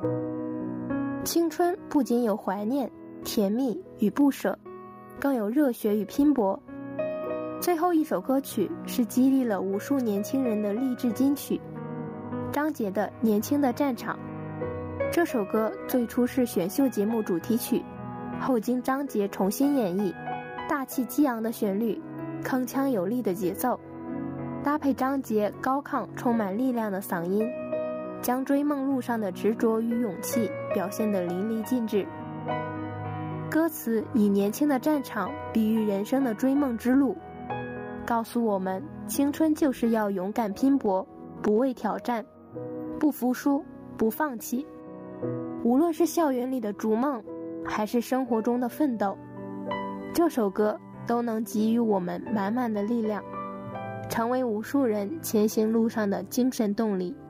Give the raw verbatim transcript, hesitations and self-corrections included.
青春不仅有怀念、甜蜜与不舍，更有热血与拼搏。最后一首歌曲是激励了无数年轻人的励志金曲，张杰的《年轻的战场》。这首歌最初是选秀节目主题曲，后经张杰重新演绎，大气激昂的旋律，铿锵有力的节奏，搭配张杰高亢充满力量的嗓音，将追梦路上的执着与勇气表现得淋漓尽致。歌词以年轻的战场比喻人生的追梦之路，告诉我们青春就是要勇敢拼搏，不畏挑战，不服输，不放弃。无论是校园里的逐梦，还是生活中的奋斗，这首歌都能给予我们满满的力量，成为无数人前行路上的精神动力。